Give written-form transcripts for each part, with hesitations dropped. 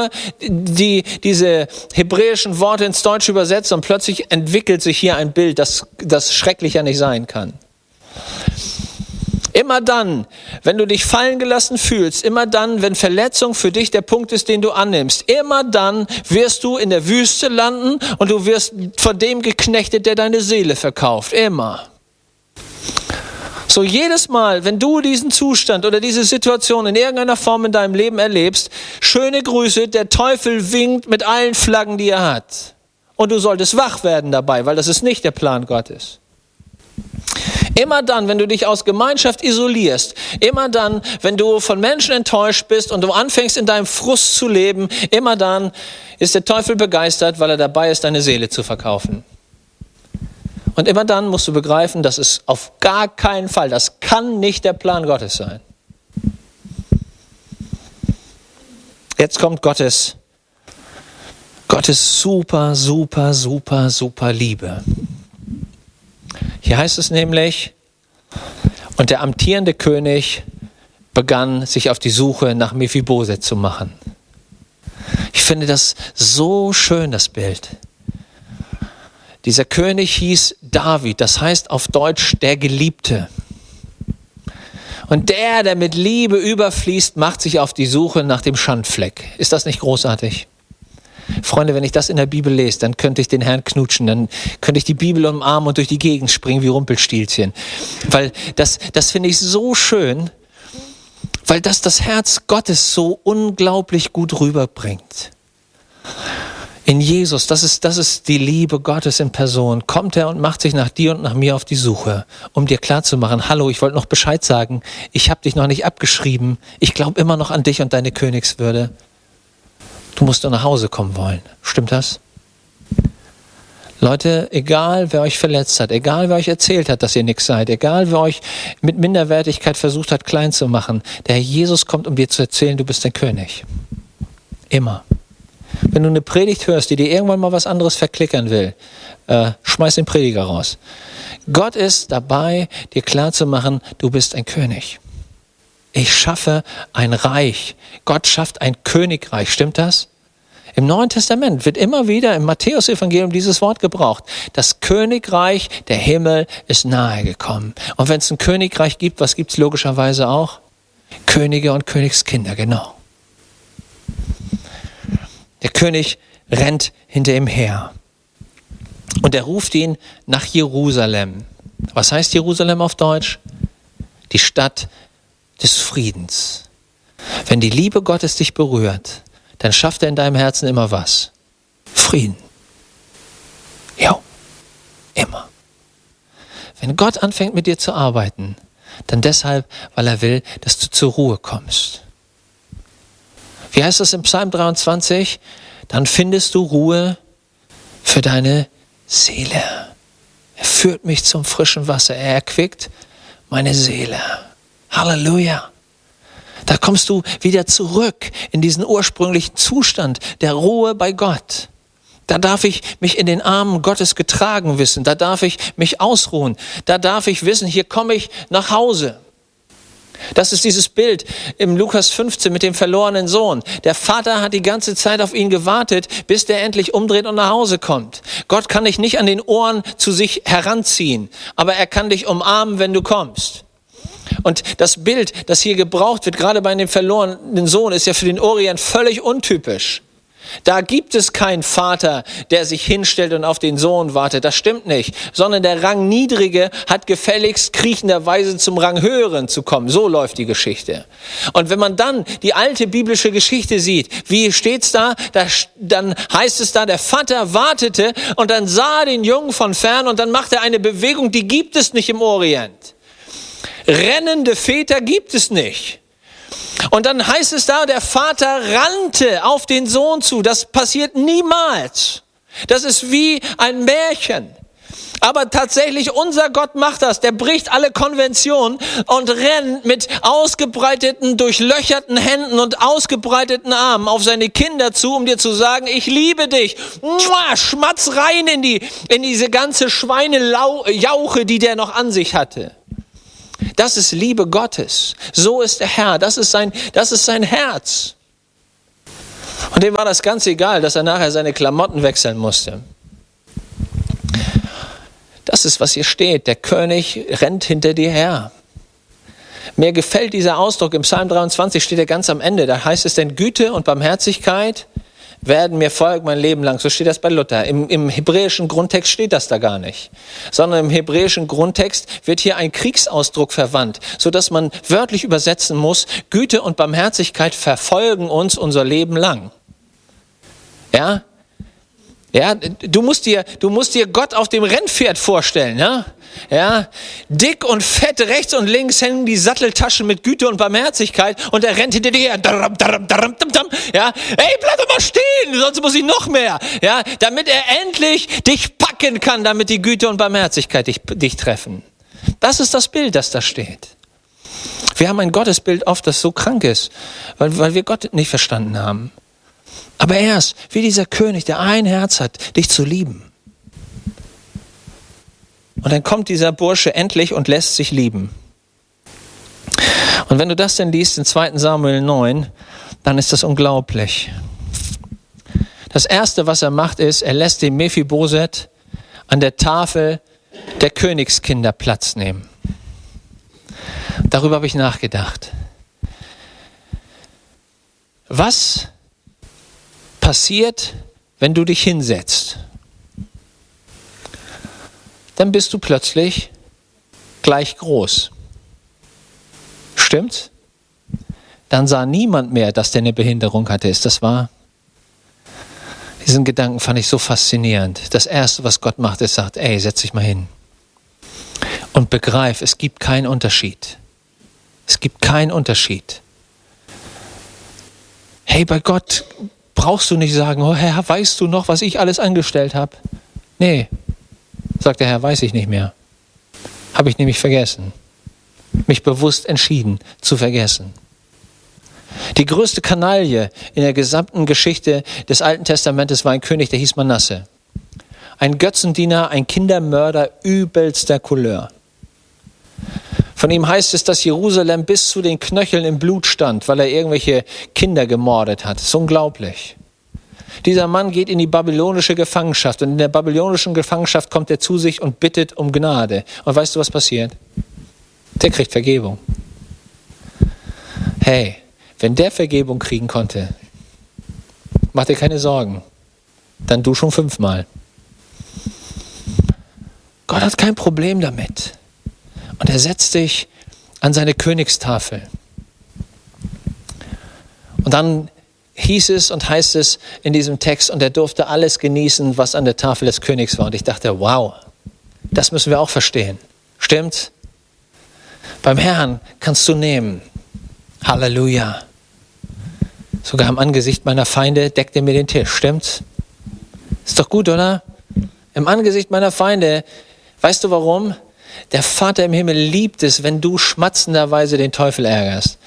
nur diese hebräischen Worte ins Deutsche übersetzt und plötzlich entwickelt sich hier ein Bild, das schrecklicher nicht sein kann. Immer dann, wenn du dich fallen gelassen fühlst, immer dann, wenn Verletzung für dich der Punkt ist, den du annimmst, immer dann wirst du in der Wüste landen und du wirst von dem geknechtet, der deine Seele verkauft. Immer. So jedes Mal, wenn du diesen Zustand oder diese Situation in irgendeiner Form in deinem Leben erlebst, schöne Grüße, der Teufel winkt mit allen Flaggen, die er hat. Und du solltest wach werden dabei, weil das ist nicht der Plan Gottes. Immer dann, wenn du dich aus Gemeinschaft isolierst, immer dann, wenn du von Menschen enttäuscht bist und du anfängst in deinem Frust zu leben, immer dann ist der Teufel begeistert, weil er dabei ist, deine Seele zu verkaufen. Und immer dann musst du begreifen, das ist auf gar keinen Fall, das kann nicht der Plan Gottes sein. Jetzt kommt Gottes super, super, super, super Liebe. Hier heißt es nämlich, und der amtierende König begann, sich auf die Suche nach Mephiboset zu machen. Ich finde das so schön, das Bild. Dieser König hieß David, das heißt auf Deutsch der Geliebte. Und der mit Liebe überfließt, macht sich auf die Suche nach dem Schandfleck. Ist das nicht großartig? Freunde, wenn ich das in der Bibel lese, dann könnte ich den Herrn knutschen, dann könnte ich die Bibel umarmen und durch die Gegend springen wie Rumpelstilzchen. Weil das finde ich so schön, weil das Herz Gottes so unglaublich gut rüberbringt. In Jesus, das ist die Liebe Gottes in Person. Kommt er und macht sich nach dir und nach mir auf die Suche, um dir klarzumachen, hallo, ich wollte noch Bescheid sagen, ich habe dich noch nicht abgeschrieben, ich glaube immer noch an dich und deine Königswürde. Du musst nur nach Hause kommen wollen. Stimmt das? Leute, egal wer euch verletzt hat, egal wer euch erzählt hat, dass ihr nichts seid, egal wer euch mit Minderwertigkeit versucht hat, klein zu machen, der Herr Jesus kommt, um dir zu erzählen, du bist der König. Immer. Wenn du eine Predigt hörst, die dir irgendwann mal was anderes verklickern will, schmeiß den Prediger raus. Gott ist dabei, dir klarzumachen, du bist ein König. Ich schaffe ein Reich. Gott schafft ein Königreich. Stimmt das? Im Neuen Testament wird immer wieder im Matthäus-Evangelium dieses Wort gebraucht. Das Königreich, der Himmel ist nahe gekommen. Und wenn es ein Königreich gibt, was gibt es logischerweise auch? Könige und Königskinder, genau. Der König rennt hinter ihm her. Und er ruft ihn nach Jerusalem. Was heißt Jerusalem auf Deutsch? Die Stadt des Friedens. Wenn die Liebe Gottes dich berührt, dann schafft er in deinem Herzen immer was? Frieden. Ja, immer. Wenn Gott anfängt mit dir zu arbeiten, dann deshalb, weil er will, dass du zur Ruhe kommst. Wie heißt es im Psalm 23? Dann findest du Ruhe für deine Seele. Er führt mich zum frischen Wasser. Er erquickt meine Seele. Halleluja. Da kommst du wieder zurück in diesen ursprünglichen Zustand der Ruhe bei Gott. Da darf ich mich in den Armen Gottes getragen wissen. Da darf ich mich ausruhen. Da darf ich wissen, hier komme ich nach Hause. Das ist dieses Bild im Lukas 15 mit dem verlorenen Sohn. Der Vater hat die ganze Zeit auf ihn gewartet, bis der endlich umdreht und nach Hause kommt. Gott kann dich nicht an den Ohren zu sich heranziehen, aber er kann dich umarmen, wenn du kommst. Und das Bild, das hier gebraucht wird, gerade bei dem verlorenen Sohn, ist ja für den Orient völlig untypisch. Da gibt es keinen Vater, der sich hinstellt und auf den Sohn wartet. Das stimmt nicht. Sondern der Rangniedrige hat gefälligst kriechenderweise zum Ranghöheren zu kommen. So läuft die Geschichte. Und wenn man dann die alte biblische Geschichte sieht, wie steht's da? Dann heißt es da, der Vater wartete und dann sah er den Jungen von fern und dann macht er eine Bewegung, die gibt es nicht im Orient. Rennende Väter gibt es nicht. Und dann heißt es da, der Vater rannte auf den Sohn zu. Das passiert niemals. Das ist wie ein Märchen. Aber tatsächlich, unser Gott macht das. Der bricht alle Konventionen und rennt mit ausgebreiteten, durchlöcherten Händen und ausgebreiteten Armen auf seine Kinder zu, um dir zu sagen, ich liebe dich. Schmatz rein in diese ganze Schweinejauche, die der noch an sich hatte. Das ist Liebe Gottes. So ist der Herr. Das ist sein Herz. Und dem war das ganz egal, dass er nachher seine Klamotten wechseln musste. Das ist, was hier steht. Der König rennt hinter dir her. Mir gefällt dieser Ausdruck. Im Psalm 23 steht er ganz am Ende. Da heißt es, denn Güte und Barmherzigkeit werden mir folgen mein Leben lang. So steht das bei Luther. Im hebräischen Grundtext steht das da gar nicht. Sondern im hebräischen Grundtext wird hier ein Kriegsausdruck verwandt, sodass man wörtlich übersetzen muss, Güte und Barmherzigkeit verfolgen uns unser Leben lang. Ja? Ja, du musst dir Gott auf dem Rennpferd vorstellen, ja? Ja, dick und fett, rechts und links hängen die Satteltaschen mit Güte und Barmherzigkeit und er rennt hinter dir her. Ja, ey, bleib doch mal stehen, sonst muss ich noch mehr. Ja, damit er endlich dich packen kann, damit die Güte und Barmherzigkeit dich treffen. Das ist das Bild, das da steht. Wir haben ein Gottesbild oft, das so krank ist, weil wir Gott nicht verstanden haben. Aber er ist wie dieser König, der ein Herz hat, dich zu lieben. Und dann kommt dieser Bursche endlich und lässt sich lieben. Und wenn du das dann liest in 2. Samuel 9, dann ist das unglaublich. Das Erste, was er macht, ist, er lässt dem Mephiboset an der Tafel der Königskinder Platz nehmen. Darüber habe ich nachgedacht. Was passiert, wenn du dich hinsetzt? Dann bist du plötzlich gleich groß. Stimmt's? Dann sah niemand mehr, dass der eine Behinderung hatte. Ist das wahr? Diesen Gedanken fand ich so faszinierend. Das Erste, was Gott macht, ist, sagt, ey, setz dich mal hin. Und begreif, es gibt keinen Unterschied. Es gibt keinen Unterschied. Hey, bei Gott brauchst du nicht sagen, oh Herr, weißt du noch, was ich alles angestellt habe? Nee, sagt der Herr, weiß ich nicht mehr. Habe ich nämlich vergessen. Mich bewusst entschieden zu vergessen. Die größte Kanaille in der gesamten Geschichte des Alten Testamentes war ein König, der hieß Manasse. Ein Götzendiener, ein Kindermörder übelster Couleur. Von ihm heißt es, dass Jerusalem bis zu den Knöcheln im Blut stand, weil er irgendwelche Kinder gemordet hat. Das ist unglaublich. Dieser Mann geht in die babylonische Gefangenschaft und in der babylonischen Gefangenschaft kommt er zu sich und bittet um Gnade. Und weißt du, was passiert? Der kriegt Vergebung. Hey, wenn der Vergebung kriegen konnte, mach dir keine Sorgen. Dann du schon 5-mal. Gott hat kein Problem damit. Und er setzt dich an seine Königstafel. Und dann hieß es und heißt es in diesem Text, und er durfte alles genießen, was an der Tafel des Königs war. Und ich dachte, wow, das müssen wir auch verstehen. Stimmt's? Beim Herrn kannst du nehmen. Halleluja. Sogar im Angesicht meiner Feinde deckt er mir den Tisch. Stimmt's? Ist doch gut, oder? Im Angesicht meiner Feinde. Weißt du warum? Der Vater im Himmel liebt es, wenn du schmatzenderweise den Teufel ärgerst.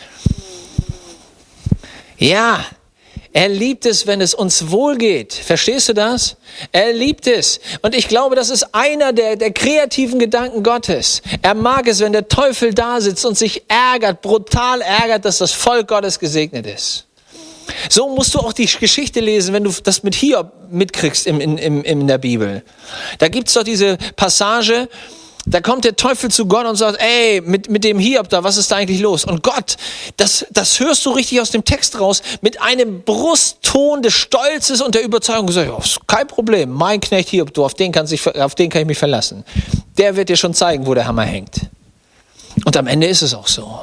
Ja, er liebt es, wenn es uns wohlgeht. Verstehst du das? Er liebt es. Und ich glaube, das ist einer der kreativen Gedanken Gottes. Er mag es, wenn der Teufel da sitzt und sich ärgert, brutal ärgert, dass das Volk Gottes gesegnet ist. So musst du auch die Geschichte lesen, wenn du das mit Hiob mitkriegst in der Bibel. Da gibt's doch diese Passage, da kommt der Teufel zu Gott und sagt, ey, mit dem Hiob da, was ist da eigentlich los? Und Gott, das hörst du richtig aus dem Text raus, mit einem Brustton des Stolzes und der Überzeugung gesagt, ja, ist kein Problem, mein Knecht Hiob, auf den kann ich mich verlassen. Der wird dir schon zeigen, wo der Hammer hängt. Und am Ende ist es auch so.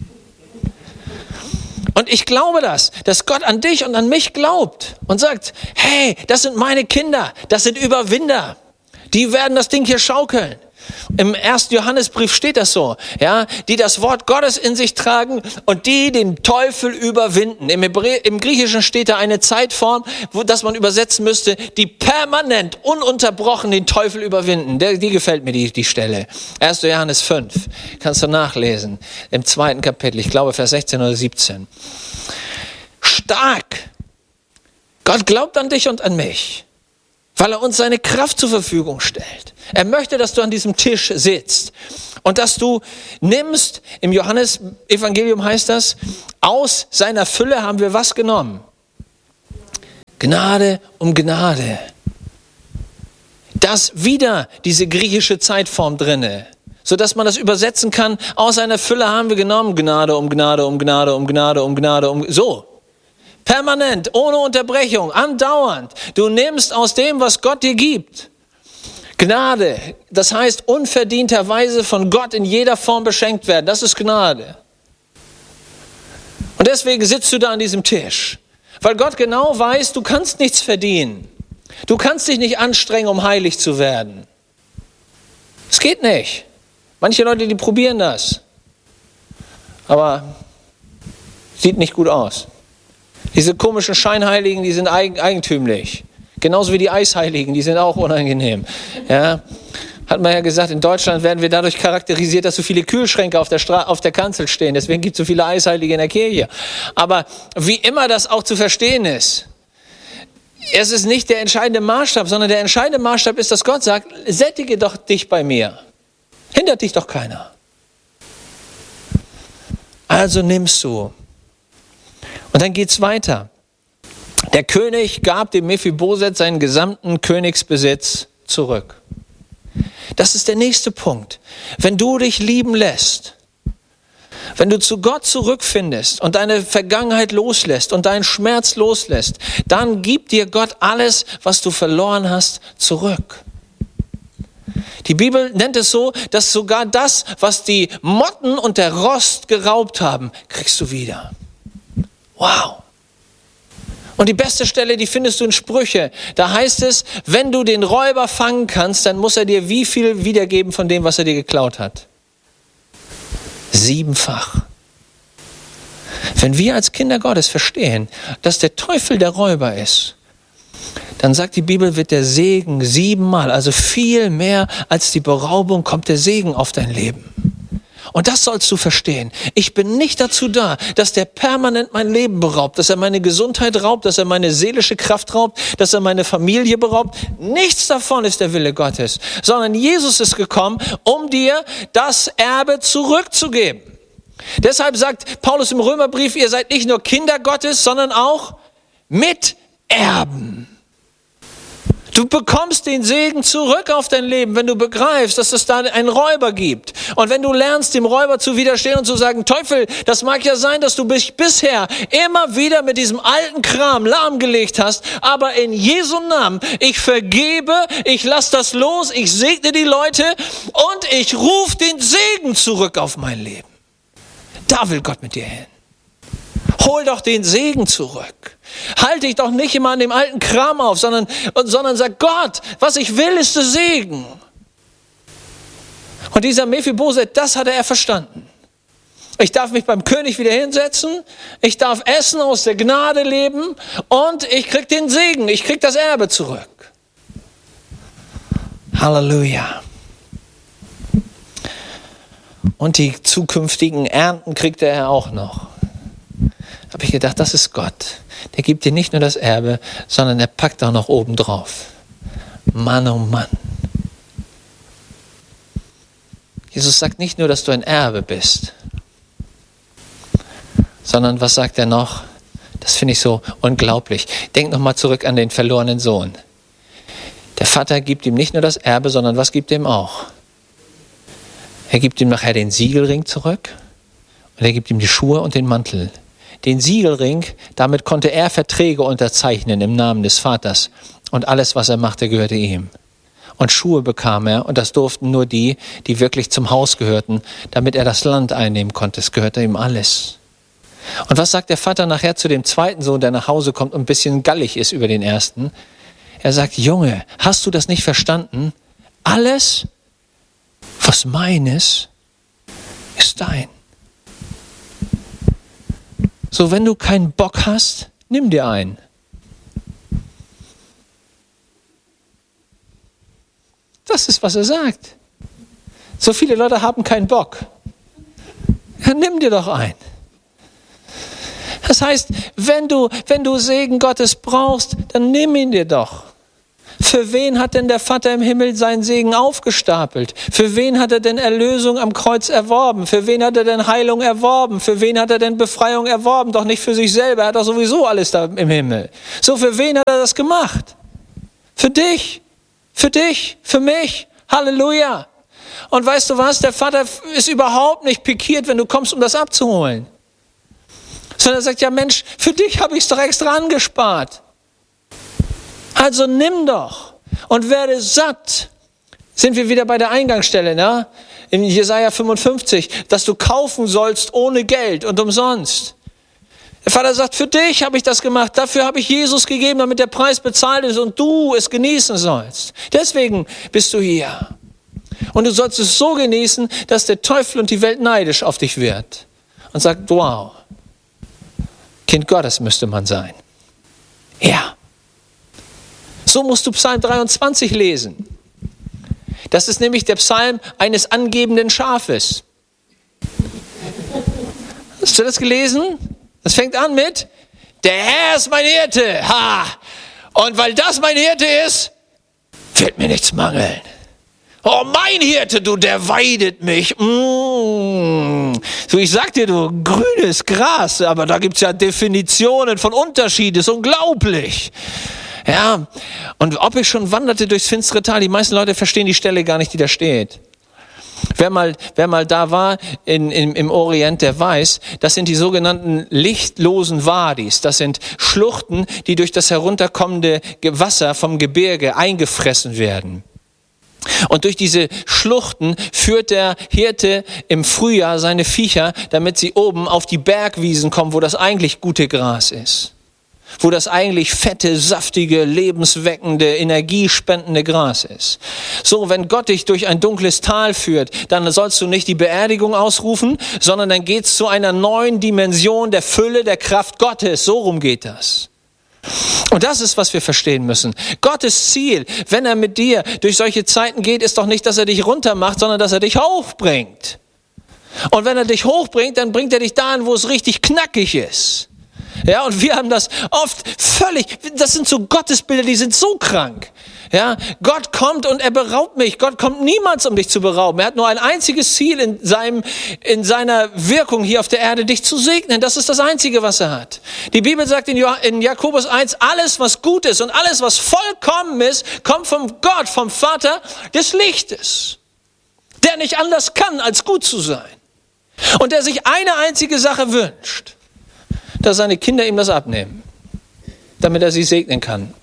Und ich glaube dass Gott an dich und an mich glaubt und sagt, hey, das sind meine Kinder, das sind Überwinder, die werden das Ding hier schaukeln. Im 1. Johannesbrief steht das so, ja, die das Wort Gottes in sich tragen und die den Teufel überwinden. Im Griechischen steht da eine Zeitform, das man übersetzen müsste, die permanent, ununterbrochen den Teufel überwinden. Die gefällt mir, die Stelle. 1. Johannes 5, kannst du nachlesen, im 2. Kapitel, ich glaube Vers 16 oder 17. Stark! Gott glaubt an dich und an mich, weil er uns seine Kraft zur Verfügung stellt. Er möchte, dass du an diesem Tisch sitzt und dass du nimmst, im Johannes-Evangelium heißt das, aus seiner Fülle haben wir was genommen? Gnade um Gnade. Das wieder diese griechische Zeitform drinne, sodass man das übersetzen kann, aus einer Fülle haben wir genommen, Gnade um Gnade um Gnade um Gnade um Gnade um, so. Permanent, ohne Unterbrechung, andauernd. Du nimmst aus dem, was Gott dir gibt. Gnade, das heißt unverdienterweise von Gott in jeder Form beschenkt werden. Das ist Gnade. Und deswegen sitzt du da an diesem Tisch. Weil Gott genau weiß, du kannst nichts verdienen. Du kannst dich nicht anstrengen, um heilig zu werden. Es geht nicht. Manche Leute, die probieren das. Aber sieht nicht gut aus. Diese komischen Scheinheiligen, die sind eigentümlich. Genauso wie die Eisheiligen, die sind auch unangenehm. Ja, hat man ja gesagt, in Deutschland werden wir dadurch charakterisiert, dass so viele Kühlschränke auf der Kanzel stehen. Deswegen gibt es so viele Eisheilige in der Kirche. Aber wie immer das auch zu verstehen ist, es ist nicht der entscheidende Maßstab, sondern der entscheidende Maßstab ist, dass Gott sagt, sättige doch dich bei mir. Hindert dich doch keiner. Also nimmst du. Und dann geht's weiter. Der König gab dem Mephibosheth seinen gesamten Königsbesitz zurück. Das ist der nächste Punkt. Wenn du dich lieben lässt, wenn du zu Gott zurückfindest und deine Vergangenheit loslässt und deinen Schmerz loslässt, dann gibt dir Gott alles, was du verloren hast, zurück. Die Bibel nennt es so, dass sogar das, was die Motten und der Rost geraubt haben, kriegst du wieder. Wow. Und die beste Stelle, die findest du in Sprüche. Da heißt es, wenn du den Räuber fangen kannst, dann muss er dir wie viel wiedergeben von dem, was er dir geklaut hat? 7-fach. Wenn wir als Kinder Gottes verstehen, dass der Teufel der Räuber ist, dann sagt die Bibel, wird der Segen 7-mal, also viel mehr als die Beraubung, kommt der Segen auf dein Leben. Und das sollst du verstehen. Ich bin nicht dazu da, dass der permanent mein Leben beraubt, dass er meine Gesundheit raubt, dass er meine seelische Kraft raubt, dass er meine Familie beraubt. Nichts davon ist der Wille Gottes, sondern Jesus ist gekommen, um dir das Erbe zurückzugeben. Deshalb sagt Paulus im Römerbrief, ihr seid nicht nur Kinder Gottes, sondern auch Miterben. Du bekommst den Segen zurück auf dein Leben, wenn du begreifst, dass es da einen Räuber gibt. Und wenn du lernst, dem Räuber zu widerstehen und zu sagen, Teufel, das mag ja sein, dass du mich bisher immer wieder mit diesem alten Kram lahmgelegt hast, aber in Jesu Namen, ich vergebe, ich lasse das los, ich segne die Leute und ich rufe den Segen zurück auf mein Leben. Da will Gott mit dir hin. Hol doch den Segen zurück. Halt dich doch nicht immer an dem alten Kram auf, sondern sag, Gott, was ich will, ist der Segen. Und dieser Mephibosheth, das hatte er verstanden. Ich darf mich beim König wieder hinsetzen, ich darf essen, aus der Gnade leben und ich krieg den Segen, ich krieg das Erbe zurück. Halleluja. Und die zukünftigen Ernten kriegte er auch noch. Habe ich gedacht, das ist Gott. Der gibt dir nicht nur das Erbe, sondern er packt auch noch oben drauf. Mann, oh Mann. Jesus sagt nicht nur, dass du ein Erbe bist, sondern was sagt er noch? Das finde ich so unglaublich. Denk nochmal zurück an den verlorenen Sohn. Der Vater gibt ihm nicht nur das Erbe, sondern was gibt er ihm auch? Er gibt ihm nachher den Siegelring zurück und er gibt ihm die Schuhe und den Mantel. Den Siegelring, damit konnte er Verträge unterzeichnen im Namen des Vaters. Und alles, was er machte, gehörte ihm. Und Schuhe bekam er, und das durften nur die, die wirklich zum Haus gehörten, damit er das Land einnehmen konnte. Es gehörte ihm alles. Und was sagt der Vater nachher zu dem zweiten Sohn, der nach Hause kommt und ein bisschen gallig ist über den ersten? Er sagt, Junge, hast du das nicht verstanden? Alles, was mein ist dein. So, wenn du keinen Bock hast, nimm dir einen. Das ist, was er sagt. So viele Leute haben keinen Bock. Ja, nimm dir doch einen. Das heißt, wenn du Segen Gottes brauchst, dann nimm ihn dir doch. Für wen hat denn der Vater im Himmel seinen Segen aufgestapelt? Für wen hat er denn Erlösung am Kreuz erworben? Für wen hat er denn Heilung erworben? Für wen hat er denn Befreiung erworben? Doch nicht für sich selber, er hat doch sowieso alles da im Himmel. So, für wen hat er das gemacht? Für dich, für mich. Halleluja. Und weißt du was? Der Vater ist überhaupt nicht pikiert, wenn du kommst, um das abzuholen. Sondern er sagt, ja Mensch, für dich habe ich es doch extra angespart. Also nimm doch und werde satt. Sind wir wieder bei der Eingangsstelle, ne? In Jesaja 55, dass du kaufen sollst ohne Geld und umsonst. Der Vater sagt, für dich habe ich das gemacht, dafür habe ich Jesus gegeben, damit der Preis bezahlt ist und du es genießen sollst. Deswegen bist du hier. Und du sollst es so genießen, dass der Teufel und die Welt neidisch auf dich wird und sagt, wow, Kind Gottes müsste man sein. Ja. So musst du Psalm 23 lesen. Das ist nämlich der Psalm eines angebenden Schafes. Hast du das gelesen? Das fängt an mit, der Herr ist mein Hirte. Ha! Und weil das mein Hirte ist, wird mir nichts mangeln. Oh, mein Hirte, du, der weidet mich. So, ich sag dir, du, grünes Gras, aber da gibt's ja Definitionen von Unterschieden, ist unglaublich. Ja, und ob ich schon wanderte durchs finstere Tal, die meisten Leute verstehen die Stelle gar nicht, die da steht. Wer mal da war im Orient, der weiß, das sind die sogenannten lichtlosen Wadis. Das sind Schluchten, die durch das herunterkommende Wasser vom Gebirge eingefressen werden. Und durch diese Schluchten führt der Hirte im Frühjahr seine Viecher, damit sie oben auf die Bergwiesen kommen, wo das eigentlich gute Gras ist. Wo das eigentlich fette, saftige, lebensweckende, energiespendende Gras ist. So, wenn Gott dich durch ein dunkles Tal führt, dann sollst du nicht die Beerdigung ausrufen, sondern dann geht's zu einer neuen Dimension der Fülle, der Kraft Gottes. So rum geht das. Und das ist, was wir verstehen müssen. Gottes Ziel, wenn er mit dir durch solche Zeiten geht, ist doch nicht, dass er dich runtermacht, sondern dass er dich hochbringt. Und wenn er dich hochbringt, dann bringt er dich dahin, wo es richtig knackig ist. Ja, und wir haben das oft das sind so Gottesbilder, die sind so krank. Ja, Gott kommt und er beraubt mich. Gott kommt niemals, um dich zu berauben. Er hat nur ein einziges Ziel in seiner Wirkung hier auf der Erde, dich zu segnen. Das ist das Einzige, was er hat. Die Bibel sagt in Jakobus 1, alles, was gut ist und alles, was vollkommen ist, kommt vom Gott, vom Vater des Lichtes, der nicht anders kann, als gut zu sein. Und der sich eine einzige Sache wünscht, dass seine Kinder ihm das abnehmen, damit er sie segnen kann.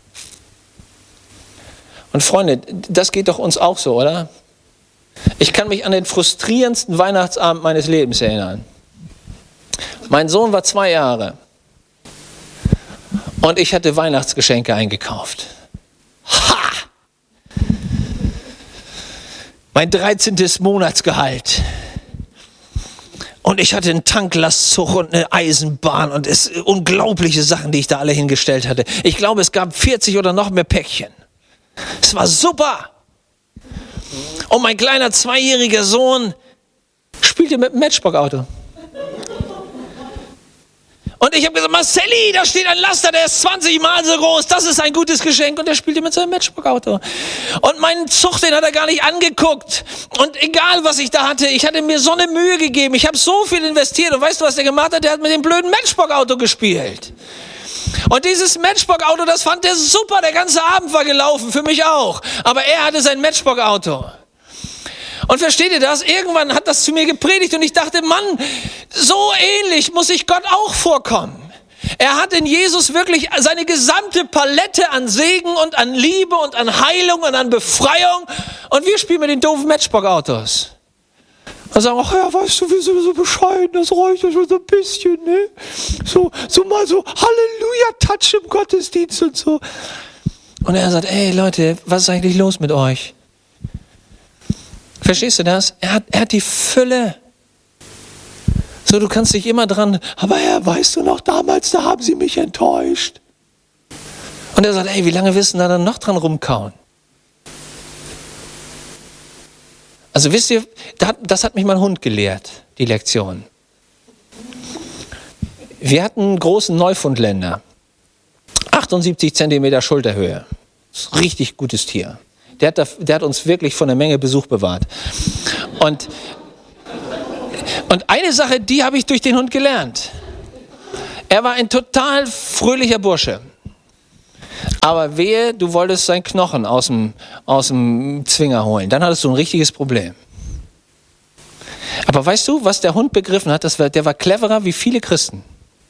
Und Freunde, das geht doch uns auch so, oder? Ich kann mich an den frustrierendsten Weihnachtsabend meines Lebens erinnern. Mein Sohn war 2 Jahre und ich hatte Weihnachtsgeschenke eingekauft. Ha! Mein 13. Monatsgehalt. Und ich hatte einen Tanklastzug und eine Eisenbahn und unglaubliche Sachen, die ich da alle hingestellt hatte. Ich glaube, es gab 40 oder noch mehr Päckchen. Es war super. Und mein kleiner 2-jähriger Sohn spielte mit dem Matchbox-Auto. Und ich habe gesagt, Marcelli, da steht ein Laster, der ist 20 Mal so groß, das ist ein gutes Geschenk. Und er spielte mit seinem Matchbox-Auto. Und meinen Zug, den hat er gar nicht angeguckt. Und egal, was ich da hatte, ich hatte mir so eine Mühe gegeben. Ich habe so viel investiert. Und weißt du, was der gemacht hat? Der hat mit dem blöden Matchbox-Auto gespielt. Und dieses Matchbox-Auto, das fand der super. Der ganze Abend war gelaufen, für mich auch. Aber er hatte sein Matchbox-Auto. Und versteht ihr das? Irgendwann hat das zu mir gepredigt und ich dachte, Mann, so ähnlich muss sich Gott auch vorkommen. Er hat in Jesus wirklich seine gesamte Palette an Segen und an Liebe und an Heilung und an Befreiung. Und wir spielen mit den doofen Matchbox-Autos. Und sagen, ach ja, weißt du, wir sind so bescheiden, das reicht ja schon so ein bisschen, ne? So mal so Halleluja-Touch im Gottesdienst und so. Und er sagt, ey Leute, was ist eigentlich los mit euch? Verstehst du das? Er hat die Fülle. So, du kannst dich immer dran, aber Herr, weißt du noch, damals, da haben sie mich enttäuscht. Und er sagt, ey, wie lange wirst du da dann noch dran rumkauen? Also wisst ihr, das hat mich mein Hund gelehrt, die Lektion. Wir hatten einen großen Neufundländer, 78 Zentimeter Schulterhöhe. Das ist ein richtig gutes Tier. Der hat uns wirklich von der Menge Besuch bewahrt. Und eine Sache, die habe ich durch den Hund gelernt. Er war ein total fröhlicher Bursche. Aber wehe, du wolltest seinen Knochen aus dem Zwinger holen. Dann hattest du ein richtiges Problem. Aber weißt du, was der Hund begriffen hat? Der war cleverer wie viele Christen.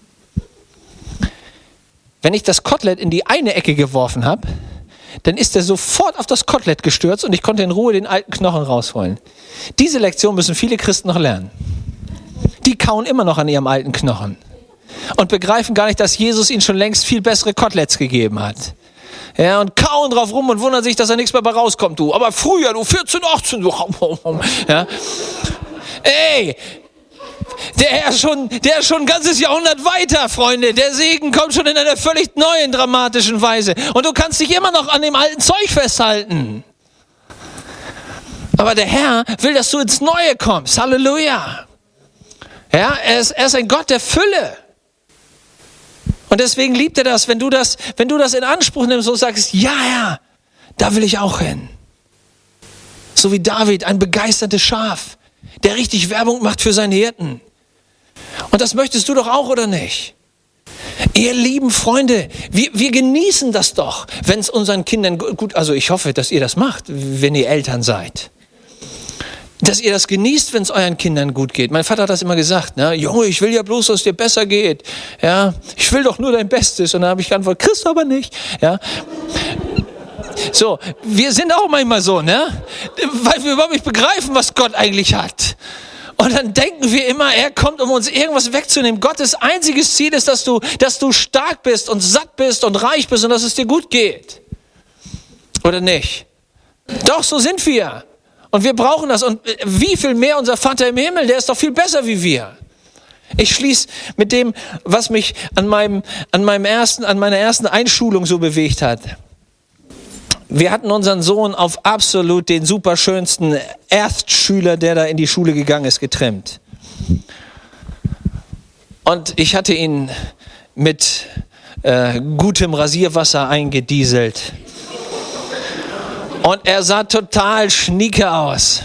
Wenn ich das Kotelett in die eine Ecke geworfen habe, dann ist er sofort auf das Kotelett gestürzt und ich konnte in Ruhe den alten Knochen rausholen. Diese Lektion müssen viele Christen noch lernen. Die kauen immer noch an ihrem alten Knochen und begreifen gar nicht, dass Jesus ihnen schon längst viel bessere Koteletts gegeben hat. Ja, und kauen drauf rum und wundern sich, dass da nichts mehr bei rauskommt, du. Aber früher, du 14, 18, du. Ja. Ey, der ist schon ein ganzes Jahrhundert weiter, Freunde. Der Segen kommt schon in einer völlig neuen, dramatischen Weise. Und du kannst dich immer noch an dem alten Zeug festhalten. Aber der Herr will, dass du ins Neue kommst. Halleluja. Ja, er ist ein Gott der Fülle. Und deswegen liebt er das, wenn du das in Anspruch nimmst und sagst, ja, Herr, da will ich auch hin. So wie David, ein begeistertes Schaf, der richtig Werbung macht für seinen Hirten. Und das möchtest du doch auch, oder nicht? Ihr lieben Freunde, wir genießen das doch, wenn es unseren Kindern gut, also ich hoffe, dass ihr das macht, wenn ihr Eltern seid. Dass ihr das genießt, wenn es euren Kindern gut geht. Mein Vater hat das immer gesagt, ne? Junge, ich will ja bloß, dass es dir besser geht. Ja, ich will doch nur dein Bestes. Und dann habe ich geantwortet, kriegst du aber nicht. Ja. So, wir sind auch manchmal so, ne? Weil wir überhaupt nicht begreifen, was Gott eigentlich hat. Und dann denken wir immer, er kommt, um uns irgendwas wegzunehmen. Gottes einziges Ziel ist, dass du stark bist und satt bist und reich bist und dass es dir gut geht. Oder nicht? Doch, so sind wir. Und wir brauchen das. Und wie viel mehr unser Vater im Himmel, der ist doch viel besser wie wir. Ich schließe mit dem, was mich an meiner ersten Einschulung so bewegt hat. Wir hatten unseren Sohn auf absolut den super schönsten Erstschüler, der da in die Schule gegangen ist, getrimmt. Und ich hatte ihn mit gutem Rasierwasser eingedieselt. Und er sah total schnieke aus.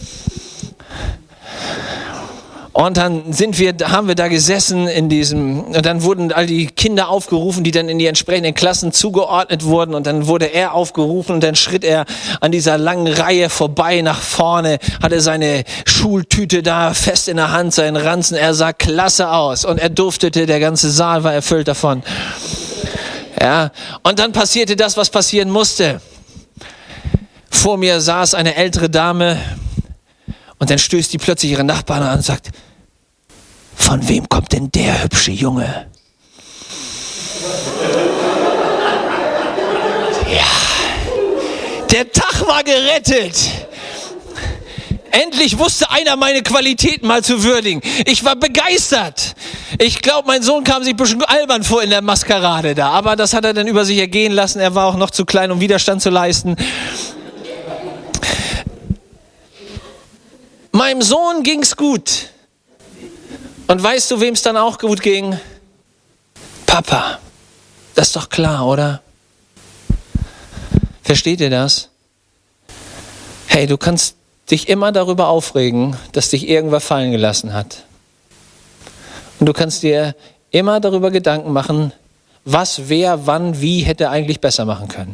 Und dann haben wir da gesessen und dann wurden all die Kinder aufgerufen, die dann in die entsprechenden Klassen zugeordnet wurden. Und dann wurde er aufgerufen und dann schritt er an dieser langen Reihe vorbei nach vorne, hatte seine Schultüte da fest in der Hand, seinen Ranzen. Er sah klasse aus und er duftete, der ganze Saal war erfüllt davon. Ja, und dann passierte das, was passieren musste. Vor mir saß eine ältere Dame und dann stößt die plötzlich ihre Nachbarn an und sagt, von wem kommt denn der hübsche Junge? Ja, der Tag war gerettet. Endlich wusste einer meine Qualitäten mal zu würdigen. Ich war begeistert. Ich glaube, mein Sohn kam sich ein bisschen albern vor in der Maskerade da, aber das hat er dann über sich ergehen lassen. Er war auch noch zu klein, um Widerstand zu leisten. Meinem Sohn ging's gut. Und weißt du, wem es dann auch gut ging? Papa. Das ist doch klar, oder? Versteht ihr das? Hey, du kannst dich immer darüber aufregen, dass dich irgendwer fallen gelassen hat. Und du kannst dir immer darüber Gedanken machen, was, wer, wann, wie hätte eigentlich besser machen können.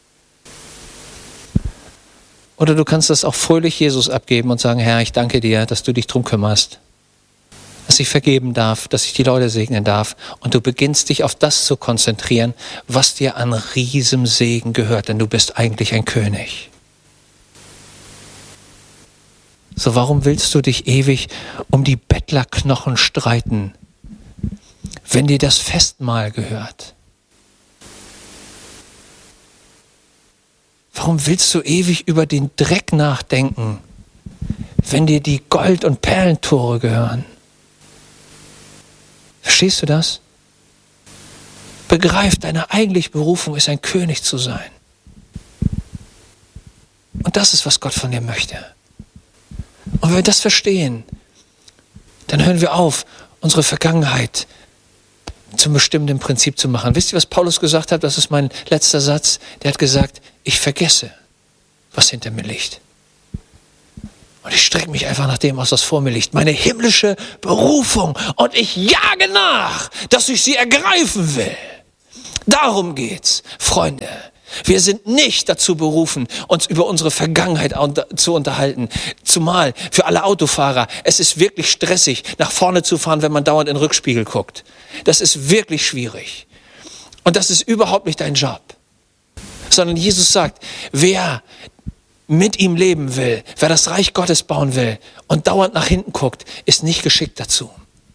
Oder du kannst das auch fröhlich Jesus abgeben und sagen, Herr, ich danke dir, dass du dich drum kümmerst, dass ich vergeben darf, dass ich die Leute segnen darf. Und du beginnst dich auf das zu konzentrieren, was dir an Riesensegen gehört, denn du bist eigentlich ein König. So, warum willst du dich ewig um die Bettlerknochen streiten, wenn dir das Festmahl gehört? Warum willst du ewig über den Dreck nachdenken, wenn dir die Gold- und Perlentore gehören? Verstehst du das? Begreif, deine eigentliche Berufung ist, ein König zu sein. Und das ist, was Gott von dir möchte. Und wenn wir das verstehen, dann hören wir auf, unsere Vergangenheit zum bestimmten Prinzip zu machen. Wisst ihr, was Paulus gesagt hat? Das ist mein letzter Satz. Der hat gesagt, ich vergesse, was hinter mir liegt. Und ich strecke mich einfach nach dem aus, was vor mir liegt. Meine himmlische Berufung. Und ich jage nach, dass ich sie ergreifen will. Darum geht's, Freunde. Wir sind nicht dazu berufen, uns über unsere Vergangenheit zu unterhalten. Zumal für alle Autofahrer, es ist wirklich stressig, nach vorne zu fahren, wenn man dauernd in den Rückspiegel guckt. Das ist wirklich schwierig. Und das ist überhaupt nicht dein Job. Sondern Jesus sagt, wer mit ihm leben will, wer das Reich Gottes bauen will und dauernd nach hinten guckt, ist nicht geschickt dazu.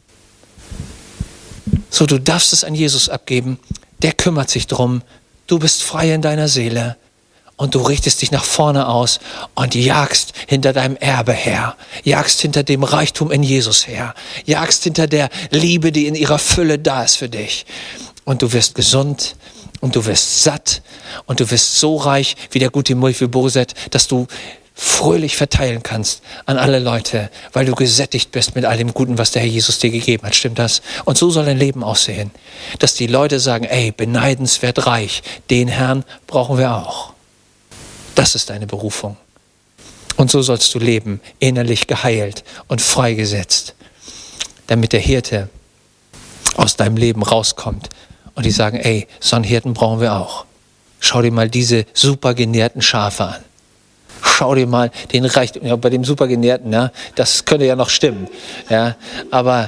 So, du darfst es an Jesus abgeben. Der kümmert sich drum. Du bist frei in deiner Seele und du richtest dich nach vorne aus und jagst hinter deinem Erbe her, jagst hinter dem Reichtum in Jesus her, jagst hinter der Liebe, die in ihrer Fülle da ist für dich. Und du wirst gesund und du wirst satt und du wirst so reich wie der gute Mephibosheth, dass du fröhlich verteilen kannst an alle Leute, weil du gesättigt bist mit all dem Guten, was der Herr Jesus dir gegeben hat. Stimmt das? Und so soll dein Leben aussehen, dass die Leute sagen, ey, beneidenswert reich, den Herrn brauchen wir auch. Das ist deine Berufung. Und so sollst du leben, innerlich geheilt und freigesetzt, damit der Hirte aus deinem Leben rauskommt und die sagen, ey, so einen Hirten brauchen wir auch. Schau dir mal diese super genährten Schafe an. Schau dir mal den Reichtum, ja, bei dem Supergenährten, ja, das könnte ja noch stimmen. Ja, aber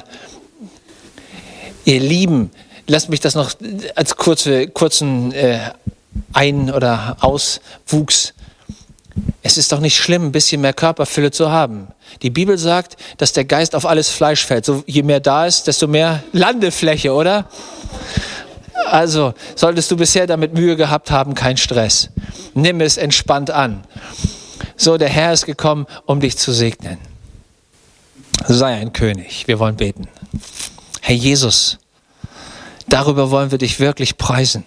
ihr Lieben, lasst mich das noch als kurzen Ein- oder Auswuchs. Es ist doch nicht schlimm, ein bisschen mehr Körperfülle zu haben. Die Bibel sagt, dass der Geist auf alles Fleisch fällt. So, je mehr da ist, desto mehr Landefläche, oder? Also, solltest du bisher damit Mühe gehabt haben, kein Stress. Nimm es entspannt an. So, der Herr ist gekommen, um dich zu segnen. Sei ein König. Wir wollen beten. Herr Jesus, darüber wollen wir dich wirklich preisen.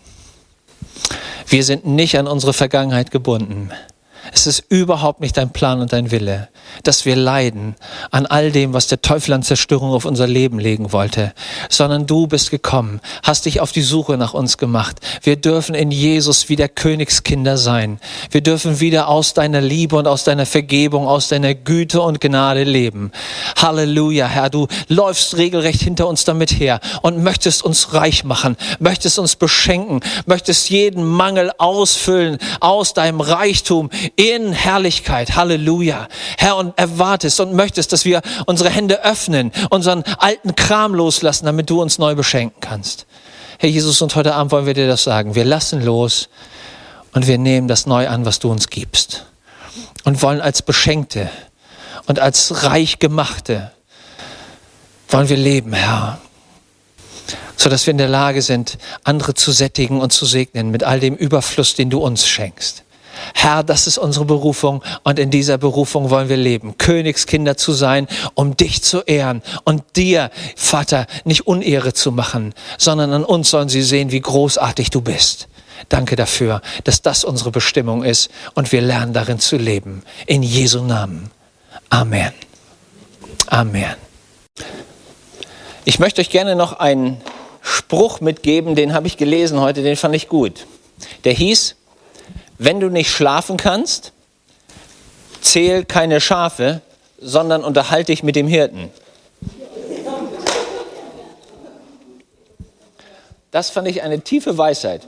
Wir sind nicht an unsere Vergangenheit gebunden. Es ist überhaupt nicht dein Plan und dein Wille, dass wir leiden an all dem, was der Teufel an Zerstörung auf unser Leben legen wollte, sondern du bist gekommen, hast dich auf die Suche nach uns gemacht. Wir dürfen in Jesus wieder Königskinder sein. Wir dürfen wieder aus deiner Liebe und aus deiner Vergebung, aus deiner Güte und Gnade leben. Halleluja, Herr, du läufst regelrecht hinter uns damit her und möchtest uns reich machen, möchtest uns beschenken, möchtest jeden Mangel ausfüllen aus deinem Reichtum in Herrlichkeit. Halleluja. Herr, und erwartest und möchtest, dass wir unsere Hände öffnen, unseren alten Kram loslassen, damit du uns neu beschenken kannst. Herr Jesus, und heute Abend wollen wir dir das sagen. Wir lassen los und wir nehmen das neu an, was du uns gibst. Und wollen als Beschenkte und als Reichgemachte wollen wir leben, Herr. Sodass wir in der Lage sind, andere zu sättigen und zu segnen mit all dem Überfluss, den du uns schenkst. Herr, das ist unsere Berufung und in dieser Berufung wollen wir leben. Königskinder zu sein, um dich zu ehren und dir, Vater, nicht Unehre zu machen, sondern an uns sollen sie sehen, wie großartig du bist. Danke dafür, dass das unsere Bestimmung ist und wir lernen darin zu leben. In Jesu Namen. Amen. Amen. Ich möchte euch gerne noch einen Spruch mitgeben, den habe ich gelesen heute, den fand ich gut. Der hieß: Wenn du nicht schlafen kannst, zähl keine Schafe, sondern unterhalte dich mit dem Hirten. Das fand ich eine tiefe Weisheit.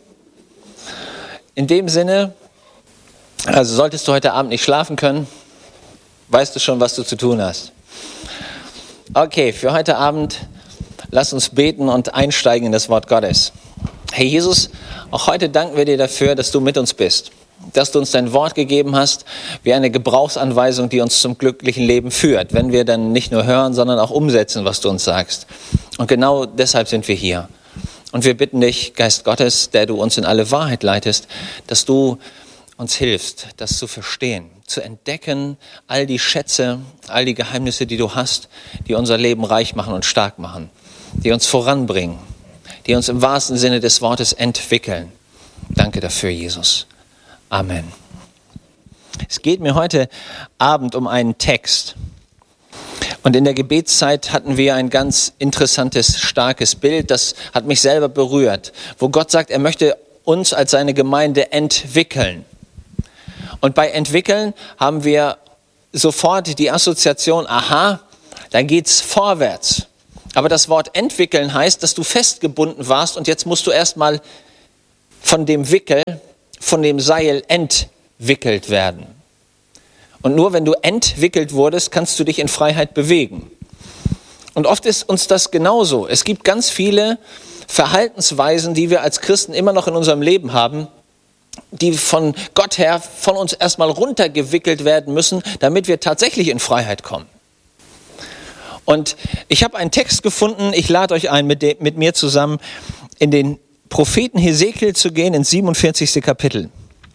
In dem Sinne, also solltest du heute Abend nicht schlafen können, weißt du schon, was du zu tun hast. Okay, für heute Abend lass uns beten und einsteigen in das Wort Gottes. Herr Jesus, auch heute danken wir dir dafür, dass du mit uns bist, dass du uns dein Wort gegeben hast, wie eine Gebrauchsanweisung, die uns zum glücklichen Leben führt, wenn wir dann nicht nur hören, sondern auch umsetzen, was du uns sagst. Und genau deshalb sind wir hier. Und wir bitten dich, Geist Gottes, der du uns in alle Wahrheit leitest, dass du uns hilfst, das zu verstehen, zu entdecken, all die Schätze, all die Geheimnisse, die du hast, die unser Leben reich machen und stark machen, die uns voranbringen, die uns im wahrsten Sinne des Wortes entwickeln. Danke dafür, Jesus. Amen. Es geht mir heute Abend um einen Text. Und in der Gebetszeit hatten wir ein ganz interessantes, starkes Bild, das hat mich selber berührt, wo Gott sagt, er möchte uns als seine Gemeinde entwickeln. Und bei entwickeln haben wir sofort die Assoziation, aha, dann geht's vorwärts. Aber das Wort entwickeln heißt, dass du festgebunden warst und jetzt musst du erstmal von dem Wickel, von dem Seil entwickelt werden. Und nur wenn du entwickelt wurdest, kannst du dich in Freiheit bewegen. Und oft ist uns das genauso. Es gibt ganz viele Verhaltensweisen, die wir als Christen immer noch in unserem Leben haben, die von Gott her von uns erstmal runtergewickelt werden müssen, damit wir tatsächlich in Freiheit kommen. Und ich habe einen Text gefunden, ich lade euch ein, mit mir zusammen in den Propheten Hesekiel zu gehen, ins 47. Kapitel.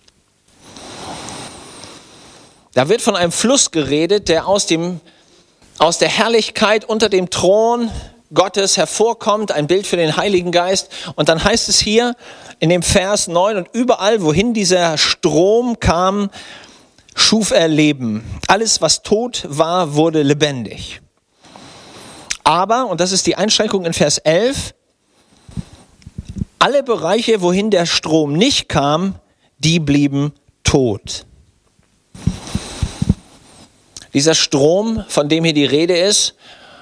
Da wird von einem Fluss geredet, der aus der Herrlichkeit unter dem Thron Gottes hervorkommt, ein Bild für den Heiligen Geist. Und dann heißt es hier in dem Vers 9, und überall, wohin dieser Strom kam, schuf er Leben. Alles, was tot war, wurde lebendig. Aber, und das ist die Einschränkung in Vers 11, alle Bereiche, wohin der Strom nicht kam, die blieben tot. Dieser Strom, von dem hier die Rede ist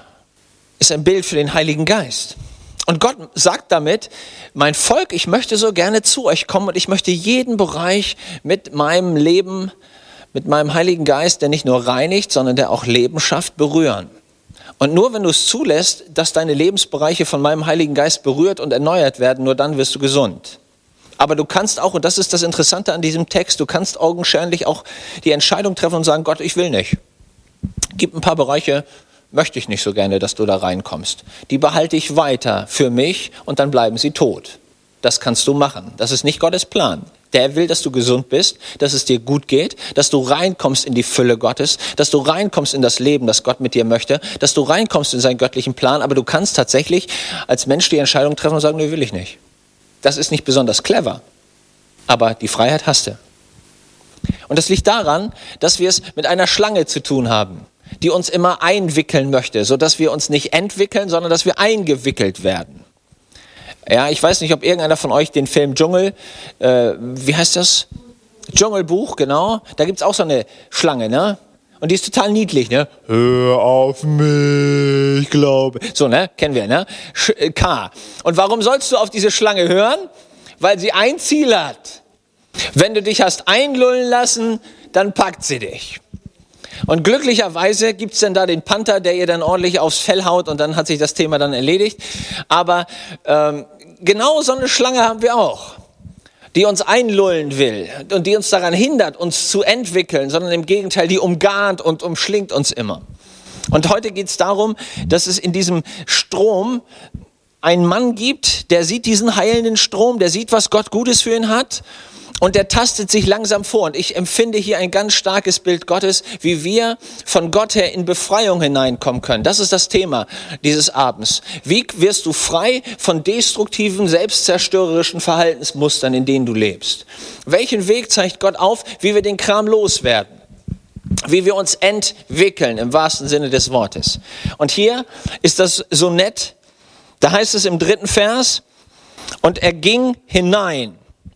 ein Bild für den Heiligen Geist. Und Gott sagt damit, mein Volk, ich möchte so gerne zu euch kommen und ich möchte jeden Bereich mit meinem Leben, mit meinem Heiligen Geist, der nicht nur reinigt, sondern der auch Leben schafft, berühren. Und nur wenn du es zulässt, dass deine Lebensbereiche von meinem Heiligen Geist berührt und erneuert werden, nur dann wirst du gesund. Aber du kannst auch, und das ist das Interessante an diesem Text, du kannst augenscheinlich auch die Entscheidung treffen und sagen, Gott, ich will nicht. Gibt ein paar Bereiche, möchte ich nicht so gerne, dass du da reinkommst. Die behalte ich weiter für mich und dann bleiben sie tot. Das kannst du machen. Das ist nicht Gottes Plan. Der will, dass du gesund bist, dass es dir gut geht, dass du reinkommst in die Fülle Gottes, dass du reinkommst in das Leben, das Gott mit dir möchte, dass du reinkommst in seinen göttlichen Plan. Aber du kannst tatsächlich als Mensch die Entscheidung treffen und sagen, nee, will ich nicht. Das ist nicht besonders clever, aber die Freiheit hast du. Und das liegt daran, dass wir es mit einer Schlange zu tun haben, die uns immer einwickeln möchte, sodass wir uns nicht entwickeln, sondern dass wir eingewickelt werden. Ja, ich weiß nicht, ob irgendeiner von euch den Film Dschungel, wie heißt das? Dschungelbuch, genau. Da gibt's auch so eine Schlange, ne? Und die ist total niedlich, ne? Hör auf mich, glaube. So, ne? Kennen wir, ne? K. Und warum sollst du auf diese Schlange hören? Weil sie ein Ziel hat. Wenn du dich hast einlullen lassen, dann packt sie dich. Und glücklicherweise gibt's dann da den Panther, der ihr dann ordentlich aufs Fell haut und dann hat sich das Thema dann erledigt. Aber genau so eine Schlange haben wir auch, die uns einlullen will und die uns daran hindert, uns zu entwickeln, sondern im Gegenteil, die umgarnt und umschlingt uns immer. Und heute geht's darum, dass es in diesem Strom einen Mann gibt, der sieht diesen heilenden Strom, der sieht, was Gott Gutes für ihn hat. Und der tastet sich langsam vor. Und ich empfinde hier ein ganz starkes Bild Gottes, wie wir von Gott her in Befreiung hineinkommen können. Das ist das Thema dieses Abends. Wie wirst du frei von destruktiven, selbstzerstörerischen Verhaltensmustern, in denen du lebst? Welchen Weg zeigt Gott auf, wie wir den Kram loswerden? Wie wir uns entwickeln, im wahrsten Sinne des Wortes. Und hier ist das so nett. Da heißt es im 3. Vers, und er ging hinein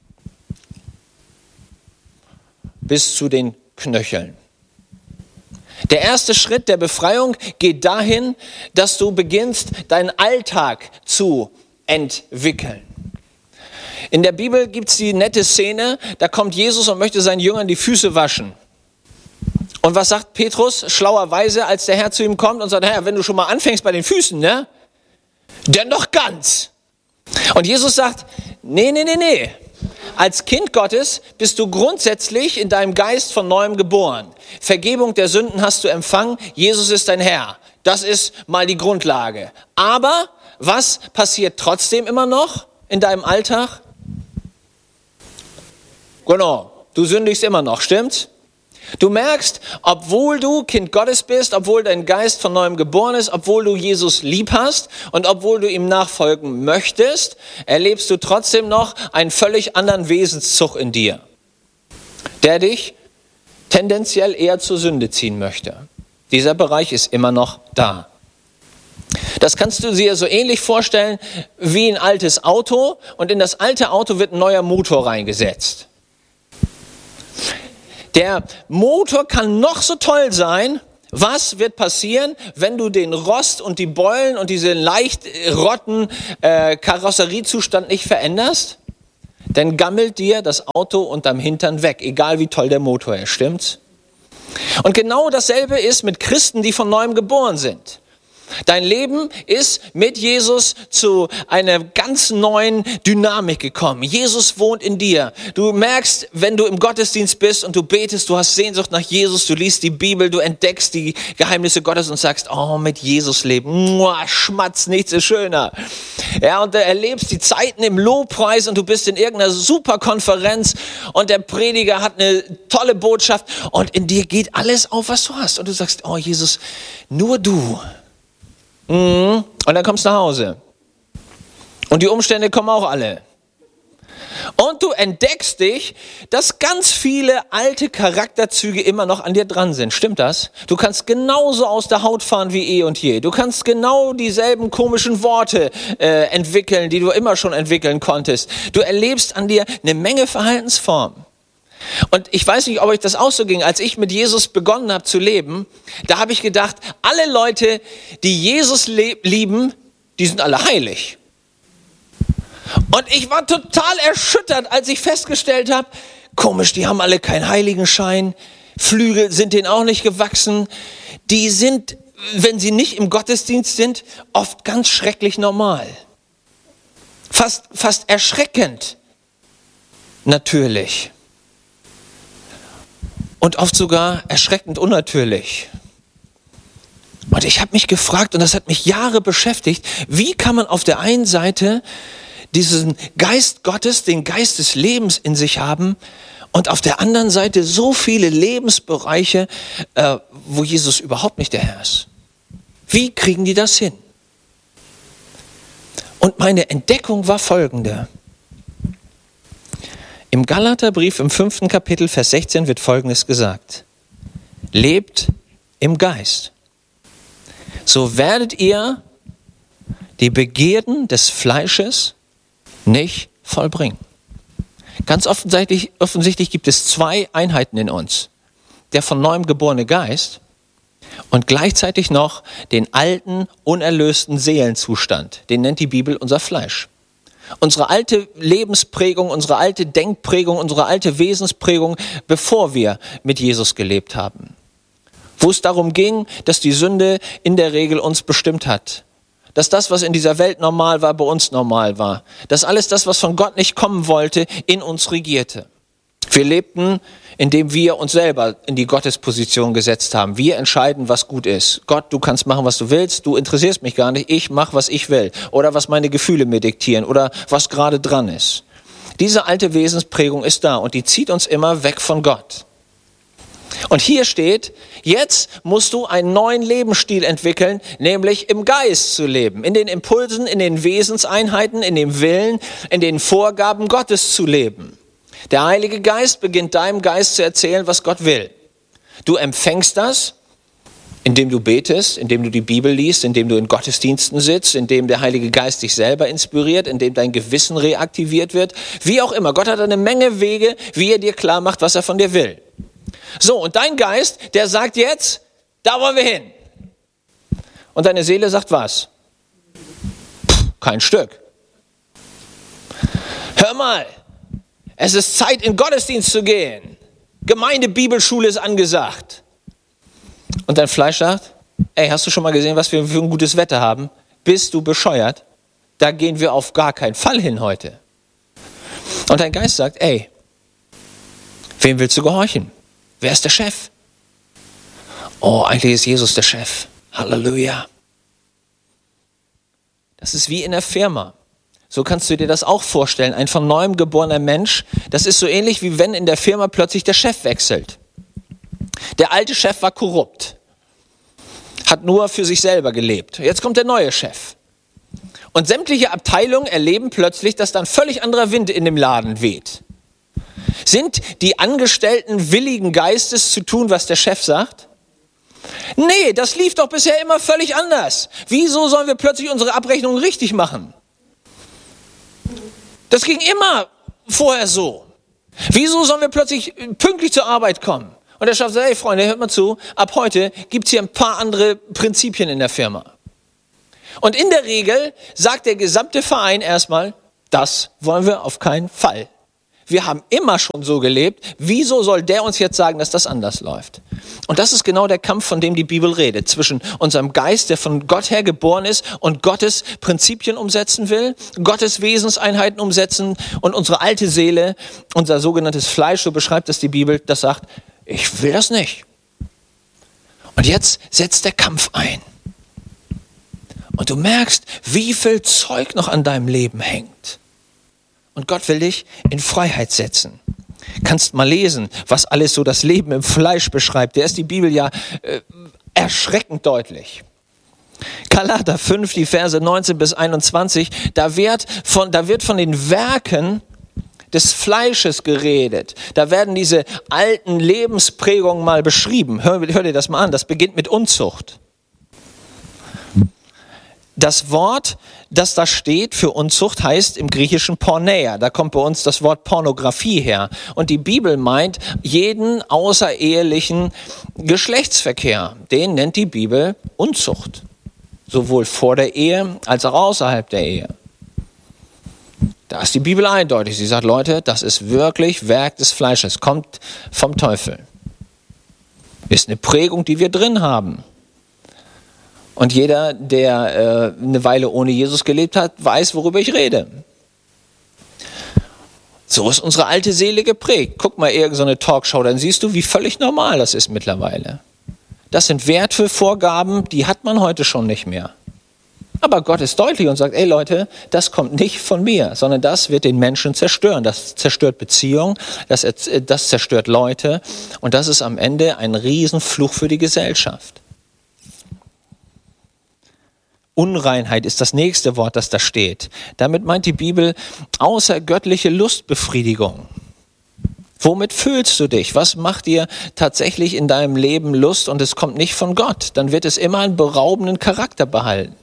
bis zu den Knöcheln. Der erste Schritt der Befreiung geht dahin, dass du beginnst, deinen Alltag zu entwickeln. In der Bibel gibt es die nette Szene, da kommt Jesus und möchte seinen Jüngern die Füße waschen. Und was sagt Petrus schlauerweise, als der Herr zu ihm kommt und sagt, Herr, wenn du schon mal anfängst bei den Füßen, ne? Dann doch ganz. Und Jesus sagt, nee. Als Kind Gottes bist du grundsätzlich in deinem Geist von neuem geboren. Vergebung der Sünden hast du empfangen. Jesus ist dein Herr. Das ist mal die Grundlage. Aber was passiert trotzdem immer noch in deinem Alltag? Genau, du sündigst immer noch, stimmt's? Du merkst, obwohl du Kind Gottes bist, obwohl dein Geist von neuem geboren ist, obwohl du Jesus lieb hast und obwohl du ihm nachfolgen möchtest, erlebst du trotzdem noch einen völlig anderen Wesenszug in dir, der dich tendenziell eher zur Sünde ziehen möchte. Dieser Bereich ist immer noch da. Das kannst du dir so ähnlich vorstellen wie ein altes Auto und in das alte Auto wird ein neuer Motor reingesetzt. Der Motor kann noch so toll sein. Was wird passieren, wenn du den Rost und die Beulen und diesen leicht rotten Karosseriezustand nicht veränderst? Dann gammelt dir das Auto unterm Hintern weg, egal wie toll der Motor ist, stimmt's? Und genau dasselbe ist mit Christen, die von Neuem geboren sind. Dein Leben ist mit Jesus zu einer ganz neuen Dynamik gekommen. Jesus wohnt in dir. Du merkst, wenn du im Gottesdienst bist und du betest, du hast Sehnsucht nach Jesus, du liest die Bibel, du entdeckst die Geheimnisse Gottes und sagst, oh, mit Jesus leben, Schmatz, nichts ist schöner. Ja, und du erlebst die Zeiten im Lobpreis und du bist in irgendeiner super Konferenz und der Prediger hat eine tolle Botschaft und in dir geht alles auf, was du hast. Und du sagst, oh Jesus, nur du. Und dann kommst du nach Hause. Und die Umstände kommen auch alle. Und du entdeckst dich, dass ganz viele alte Charakterzüge immer noch an dir dran sind. Stimmt das? Du kannst genauso aus der Haut fahren wie eh und je. Du kannst genau dieselben komischen Worte entwickeln, die du immer schon entwickeln konntest. Du erlebst an dir eine Menge Verhaltensformen. Und ich weiß nicht, ob euch das auch so ging, als ich mit Jesus begonnen habe zu leben, da habe ich gedacht, alle Leute, die Jesus lieben, die sind alle heilig. Und ich war total erschüttert, als ich festgestellt habe, komisch, die haben alle keinen Heiligenschein, Flügel sind denen auch nicht gewachsen, die sind, wenn sie nicht im Gottesdienst sind, oft ganz schrecklich normal. Fast erschreckend natürlich. Und oft sogar erschreckend unnatürlich. Und ich habe mich gefragt, und das hat mich Jahre beschäftigt, wie kann man auf der einen Seite diesen Geist Gottes, den Geist des Lebens in sich haben und auf der anderen Seite so viele Lebensbereiche, wo Jesus überhaupt nicht der Herr ist. Wie kriegen die das hin? Und meine Entdeckung war folgende. Im Galaterbrief im 5. Kapitel, Vers 16 wird Folgendes gesagt. Lebt im Geist. So werdet ihr die Begierden des Fleisches nicht vollbringen. Ganz offensichtlich gibt es zwei Einheiten in uns. Der von neuem geborene Geist und gleichzeitig noch den alten, unerlösten Seelenzustand. Den nennt die Bibel unser Fleisch. Unsere alte Lebensprägung, unsere alte Denkprägung, unsere alte Wesensprägung, bevor wir mit Jesus gelebt haben. Wo es darum ging, dass die Sünde in der Regel uns bestimmt hat. Dass das, was in dieser Welt normal war, bei uns normal war. Dass alles das, was von Gott nicht kommen wollte, in uns regierte. Wir lebten, indem wir uns selber in die Gottesposition gesetzt haben. Wir entscheiden, was gut ist. Gott, du kannst machen, was du willst. Du interessierst mich gar nicht. Ich mache, was ich will. Oder was meine Gefühle mir diktieren. Oder was gerade dran ist. Diese alte Wesensprägung ist da und die zieht uns immer weg von Gott. Und hier steht, jetzt musst du einen neuen Lebensstil entwickeln, nämlich im Geist zu leben. In den Impulsen, in den Wesenseinheiten, in dem Willen, in den Vorgaben Gottes zu leben. Der Heilige Geist beginnt deinem Geist zu erzählen, was Gott will. Du empfängst das, indem du betest, indem du die Bibel liest, indem du in Gottesdiensten sitzt, indem der Heilige Geist dich selber inspiriert, indem dein Gewissen reaktiviert wird. Wie auch immer, Gott hat eine Menge Wege, wie er dir klar macht, was er von dir will. So, und dein Geist, der sagt jetzt, da wollen wir hin. Und deine Seele sagt was? Kein Stück. Hör mal. Es ist Zeit, in Gottesdienst zu gehen. Gemeinde-Bibelschule ist angesagt. Und dein Fleisch sagt, ey, hast du schon mal gesehen, was wir für ein gutes Wetter haben? Bist du bescheuert? Da gehen wir auf gar keinen Fall hin heute. Und dein Geist sagt, ey, wem willst du gehorchen? Wer ist der Chef? Oh, eigentlich ist Jesus der Chef. Halleluja. Das ist wie in der Firma. So kannst du dir das auch vorstellen. Ein von neuem geborener Mensch, das ist so ähnlich wie wenn in der Firma plötzlich der Chef wechselt. Der alte Chef war korrupt, hat nur für sich selber gelebt. Jetzt kommt der neue Chef. Und sämtliche Abteilungen erleben plötzlich, dass dann völlig anderer Wind in dem Laden weht. Sind die Angestellten willigen Geistes zu tun, was der Chef sagt? Nee, das lief doch bisher immer völlig anders. Wieso sollen wir plötzlich unsere Abrechnung richtig machen? Das ging immer vorher so. Wieso sollen wir plötzlich pünktlich zur Arbeit kommen? Und der Chef sagt, hey Freunde, hört mal zu, ab heute gibt es hier ein paar andere Prinzipien in der Firma. Und in der Regel sagt der gesamte Verein erstmal, das wollen wir auf keinen Fall. Wir haben immer schon so gelebt, wieso soll der uns jetzt sagen, dass das anders läuft? Und das ist genau der Kampf, von dem die Bibel redet, zwischen unserem Geist, der von Gott her geboren ist und Gottes Prinzipien umsetzen will, Gottes Wesenseinheiten umsetzen und unsere alte Seele, unser sogenanntes Fleisch, so beschreibt es die Bibel, das sagt, ich will das nicht. Und jetzt setzt der Kampf ein. Und du merkst, wie viel Zeug noch an deinem Leben hängt. Und Gott will dich in Freiheit setzen. Kannst mal lesen, was alles so das Leben im Fleisch beschreibt. Da ist die Bibel ja erschreckend deutlich. Galater 5, die Verse 19 bis 21, da wird von den Werken des Fleisches geredet. Da werden diese alten Lebensprägungen mal beschrieben. Hör dir das mal an, das beginnt mit Unzucht. Das Wort, das da steht für Unzucht, heißt im Griechischen Porneia. Da kommt bei uns das Wort Pornografie her. Und die Bibel meint jeden außerehelichen Geschlechtsverkehr. Den nennt die Bibel Unzucht. Sowohl vor der Ehe als auch außerhalb der Ehe. Da ist die Bibel eindeutig. Sie sagt, Leute, das ist wirklich Werk des Fleisches, kommt vom Teufel. Ist eine Prägung, die wir drin haben. Und jeder, der eine Weile ohne Jesus gelebt hat, weiß, worüber ich rede. So ist unsere alte Seele geprägt. Guck mal irgendeine Talkshow, dann siehst du, wie völlig normal das ist mittlerweile. Das sind Wertvorgaben, die hat man heute schon nicht mehr. Aber Gott ist deutlich und sagt, ey Leute, das kommt nicht von mir, sondern das wird den Menschen zerstören. Das zerstört Beziehungen, das zerstört Leute und das ist am Ende ein Riesenfluch für die Gesellschaft. Unreinheit ist das nächste Wort, das da steht. Damit meint die Bibel außergöttliche Lustbefriedigung. Womit fühlst du dich? Was macht dir tatsächlich in deinem Leben Lust und es kommt nicht von Gott? Dann wird es immer einen beraubenden Charakter behalten.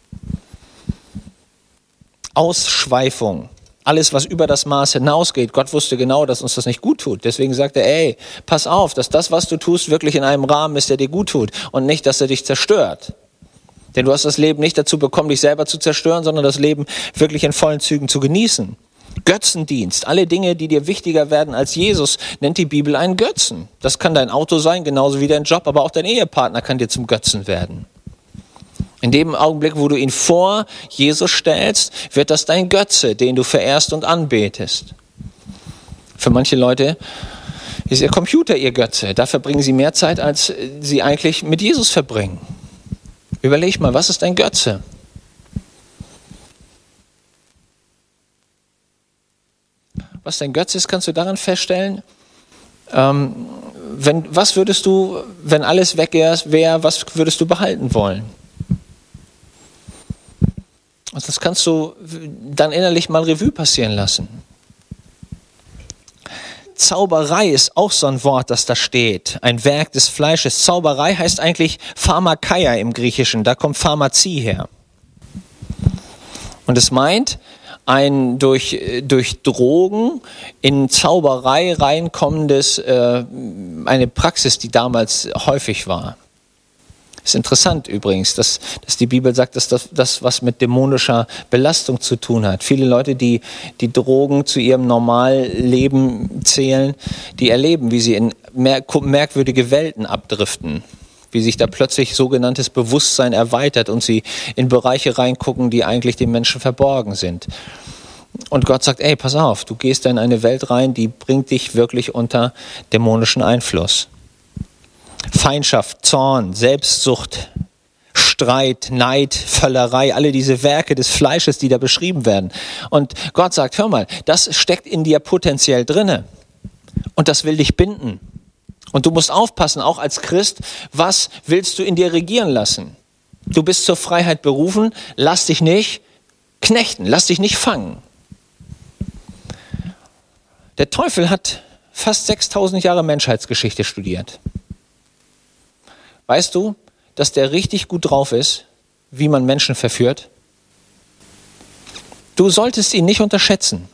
Ausschweifung. Alles, was über das Maß hinausgeht. Gott wusste genau, dass uns das nicht gut tut. Deswegen sagt er, ey, pass auf, dass das, was du tust, wirklich in einem Rahmen ist, der dir gut tut und nicht, dass er dich zerstört. Denn du hast das Leben nicht dazu bekommen, dich selber zu zerstören, sondern das Leben wirklich in vollen Zügen zu genießen. Götzendienst, alle Dinge, die dir wichtiger werden als Jesus, nennt die Bibel einen Götzen. Das kann dein Auto sein, genauso wie dein Job, aber auch dein Ehepartner kann dir zum Götzen werden. In dem Augenblick, wo du ihn vor Jesus stellst, wird das dein Götze, den du verehrst und anbetest. Für manche Leute ist ihr Computer ihr Götze. Da verbringen sie mehr Zeit, als sie eigentlich mit Jesus verbringen. Überleg mal, was ist dein Götze? Was dein Götze ist, kannst du daran feststellen, was würdest du, wenn alles weg wäre, was würdest du behalten wollen? Und das kannst du dann innerlich mal Revue passieren lassen. Zauberei ist auch so ein Wort, das da steht. Ein Werk des Fleisches. Zauberei heißt eigentlich Pharmakeia im Griechischen. Da kommt Pharmazie her. Und es meint ein durch Drogen in Zauberei reinkommendes, eine Praxis, die damals häufig war. Ist interessant übrigens, dass die Bibel sagt, dass das was mit dämonischer Belastung zu tun hat. Viele Leute, die Drogen zu ihrem Normalleben zählen, die erleben, wie sie in merkwürdige Welten abdriften. Wie sich da plötzlich sogenanntes Bewusstsein erweitert und sie in Bereiche reingucken, die eigentlich den Menschen verborgen sind. Und Gott sagt, ey, pass auf, du gehst da in eine Welt rein, die bringt dich wirklich unter dämonischen Einfluss. Feindschaft, Zorn, Selbstsucht, Streit, Neid, Völlerei, alle diese Werke des Fleisches, die da beschrieben werden. Und Gott sagt, hör mal, das steckt in dir potenziell drinne. Und das will dich binden. Und du musst aufpassen, auch als Christ, was willst du in dir regieren lassen? Du bist zur Freiheit berufen, lass dich nicht knechten, lass dich nicht fangen. Der Teufel hat fast 6000 Jahre Menschheitsgeschichte studiert. Weißt du, dass der richtig gut drauf ist, wie man Menschen verführt? Du solltest ihn nicht unterschätzen.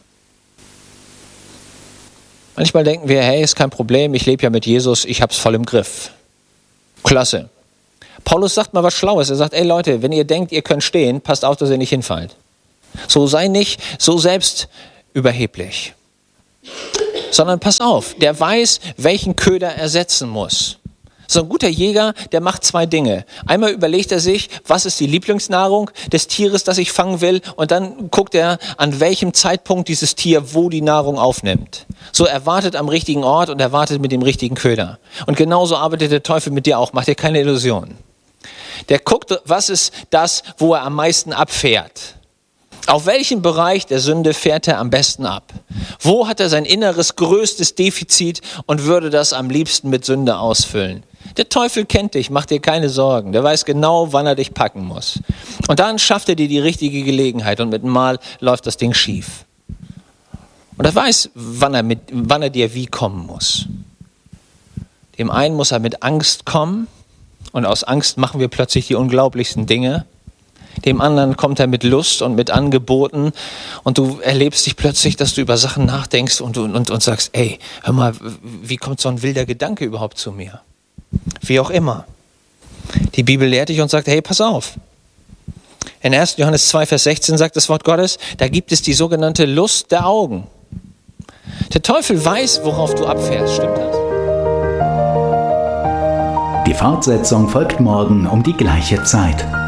Manchmal denken wir, hey, ist kein Problem, ich lebe ja mit Jesus, ich hab's voll im Griff. Klasse. Paulus sagt mal was Schlaues. Er sagt, ey Leute, wenn ihr denkt, ihr könnt stehen, passt auf, dass ihr nicht hinfallt. So sei nicht so selbst überheblich. Sondern pass auf, der weiß, welchen Köder er setzen muss. So ein guter Jäger, der macht zwei Dinge. Einmal überlegt er sich, was ist die Lieblingsnahrung des Tieres, das ich fangen will, und dann guckt er, an welchem Zeitpunkt dieses Tier wo die Nahrung aufnimmt. So, er wartet am richtigen Ort und er wartet mit dem richtigen Köder. Und genauso arbeitet der Teufel mit dir auch, mach dir keine Illusionen. Der guckt, was ist das, wo er am meisten abfährt. Auf welchem Bereich der Sünde fährt er am besten ab? Wo hat er sein inneres größtes Defizit und würde das am liebsten mit Sünde ausfüllen? Der Teufel kennt dich, mach dir keine Sorgen. Der weiß genau, wann er dich packen muss. Und dann schafft er dir die richtige Gelegenheit und mit einem Mal läuft das Ding schief. Und er weiß, wann er dir wie kommen muss. Dem einen muss er mit Angst kommen und aus Angst machen wir plötzlich die unglaublichsten Dinge. Dem anderen kommt er mit Lust und mit Angeboten und du erlebst dich plötzlich, dass du über Sachen nachdenkst und sagst, ey, hör mal, wie kommt so ein wilder Gedanke überhaupt zu mir? Wie auch immer. Die Bibel lehrt dich und sagt, hey, pass auf. In 1. Johannes 2, Vers 16 sagt das Wort Gottes, da gibt es die sogenannte Lust der Augen. Der Teufel weiß, worauf du abfährst, stimmt das? Die Fortsetzung folgt morgen um die gleiche Zeit.